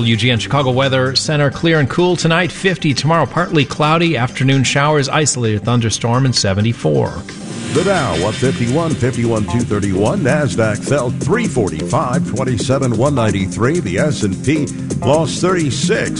WGN Chicago Weather Center, clear and cool tonight, 50. Tomorrow, partly cloudy, afternoon showers, isolated thunderstorm, and 74. The Dow, 151, 51,231. NASDAQ fell 345, 27,193. The S&P lost 36,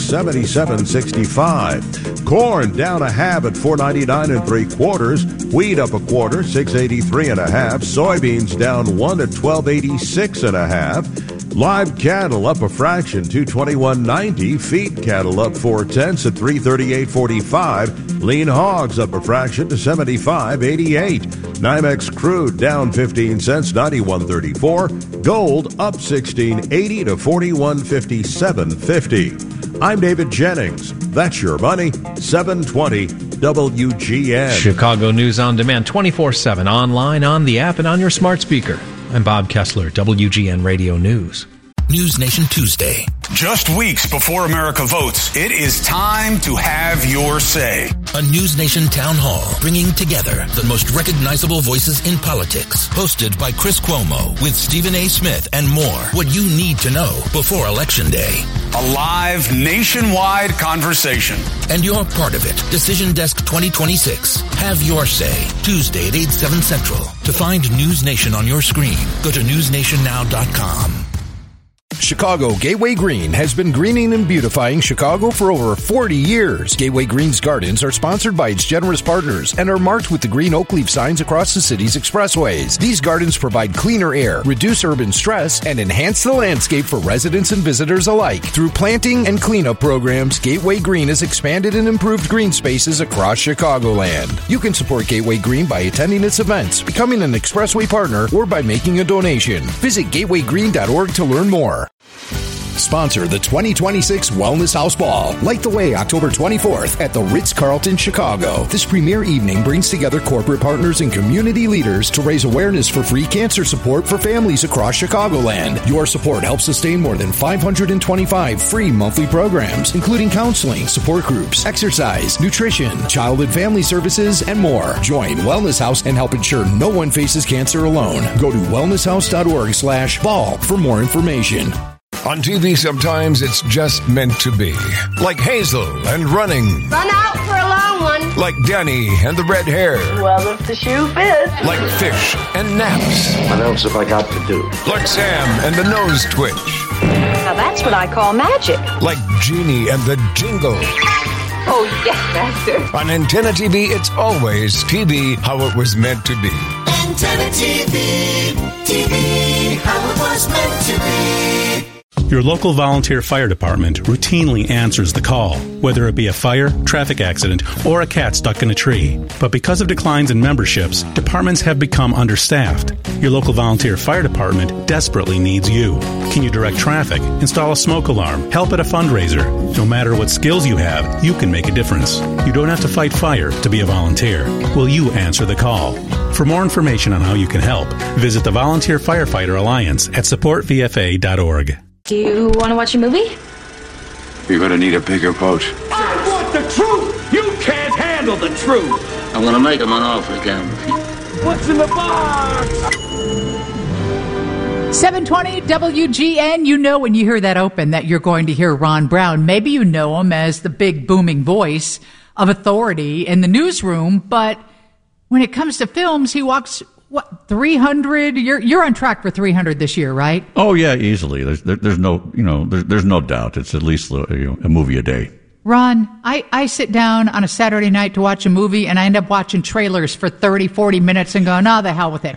77,65. Corn down a half at 499 3/4. Wheat up a quarter, 683 1/2. Soybeans down 1 at 1286 1/2. Live cattle up a fraction, 221.90. Feed cattle up 4/10 at 338.45. Lean hogs up a fraction to 75.88. NYMEX crude down 15 cents, 91.34. Gold up 16.80 to 41.57.50. I'm David Jennings. That's your money. 720 WGN. Chicago News on Demand, 24/7, online, on the app, and on your smart speaker. I'm Bob Kessler, WGN Radio News. News Nation Tuesday. Just weeks before America votes, it is time to have your say. A News Nation town hall bringing together the most recognizable voices in politics. Hosted by Chris Cuomo with Stephen A. Smith and more. What you need to know before Election Day. A live nationwide conversation. And you're part of it. Decision Desk 2026. Have your say. Tuesday at 8, 7 Central. To find News Nation on your screen, go to newsnationnow.com. Chicago Gateway Green has been greening and beautifying Chicago for over 40 years. Gateway Green's gardens are sponsored by its generous partners and are marked with the green oak leaf signs across the city's expressways. These gardens provide cleaner air, reduce urban stress, and enhance the landscape for residents and visitors alike. Through planting and cleanup programs, Gateway Green has expanded and improved green spaces across Chicagoland. You can support Gateway Green by attending its events, becoming an expressway partner, or by making a donation. Visit gatewaygreen.org to learn more. Sponsor the 2026 Wellness House Ball. Light the way October 24th at the Ritz-Carlton, Chicago. This premier evening brings together corporate partners and community leaders to raise awareness for free cancer support for families across Chicagoland. Your support helps sustain more than 525 free monthly programs, including counseling, support groups, exercise, nutrition, child and family services, and more. Join Wellness House and help ensure no one faces cancer alone. Go to wellnesshouse.org/ball for more information. On TV, sometimes it's just meant to be. Like Hazel and running. Run out for a long one. Like Danny and the red hair. Well, if the shoe fits. Like Fish and naps. What else have I got to do? Like Sam and the nose twitch. Now that's what I call magic. Like Jeannie and the jingle. Oh, yes, Master. On Antenna TV, it's always TV how it was meant to be. Antenna TV, TV how it was meant to be. Your local volunteer fire department routinely answers the call, whether it be a fire, traffic accident, or a cat stuck in a tree. But because of declines in memberships, departments have become understaffed. Your local volunteer fire department desperately needs you. Can you direct traffic, install a smoke alarm, help at a fundraiser? No matter what skills you have, you can make a difference. You don't have to fight fire to be a volunteer. Will you answer the call? For more information on how you can help, visit the Volunteer Firefighter Alliance at supportvfa.org. Do you want to watch a movie? You're going to need a bigger boat. I want the truth! You can't handle the truth! I'm going to make him an offer again. What's in the box? 720 WGN. You know when you hear that open that you're going to hear Ron Brown. Maybe you know him as the big booming voice of authority in the newsroom, but when it comes to films, he walks... 300? You're on track for 300 this year, right? Oh yeah, easily. There's no there's no doubt. It's at least a movie a day. Ron, I sit down on a Saturday night to watch a movie, and I end up watching trailers for 30, 40 minutes and going, the hell with it.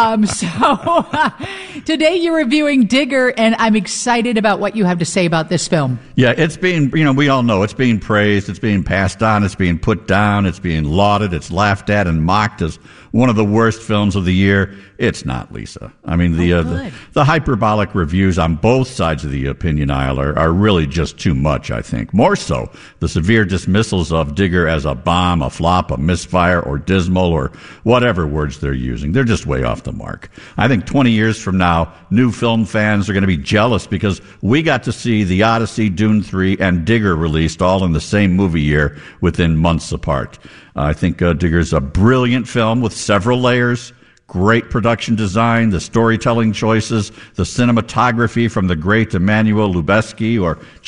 Today you're reviewing Digger, and I'm excited about what you have to say about this film. Yeah, it's being, we all know it's being praised, it's being passed on, it's being put down, it's being lauded, it's laughed at and mocked as one of the worst films of the year. It's not, Lisa. I mean, the hyperbolic reviews on both sides of the opinion aisle are really just too much, I think. More so, the severe dismissals of Digger as a bomb, a flop, a misfire, or dismal, or whatever words they're using. They're just way off the mark. I think 20 years from now, new film fans are going to be jealous because we got to see The Odyssey, Dune 3, and Digger released all in the same movie year within months apart. I think Digger's a brilliant film with several layers. Great production design, the storytelling choices, the cinematography from the great Emmanuel Lubezki or